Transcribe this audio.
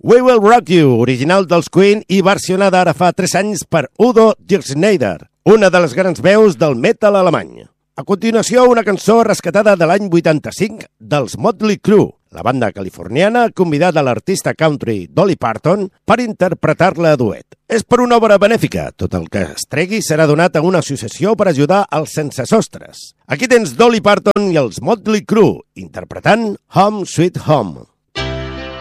We Will Rock You, original dels Queen i versionada ara fa 3 anys per Udo Jürgens, una de les grans veus del metal alemany. A continuació, una cançó rescatada de l'any 85 dels Motley Crue. La banda californiana ha convidat a l'artista country Dolly Parton per interpretar-la a duet. És per una obra benèfica. Tot el que es tregui serà donat a una associació per ajudar als sensesostres. Aquí tens Dolly Parton i els Motley Crue interpretant Home Sweet Home.